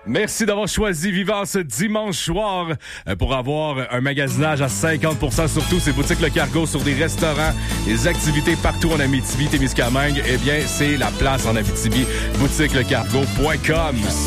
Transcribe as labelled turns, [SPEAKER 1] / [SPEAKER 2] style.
[SPEAKER 1] Merci d'avoir choisi Vivant ce dimanche soir pour avoir un magasinage à 50% sur tout. C'est Boutique Le Cargo sur des restaurants, des activités partout en Abitibi, Témiscamingue. Eh bien, c'est la place en Abitibi. BoutiqueLeCargo.com.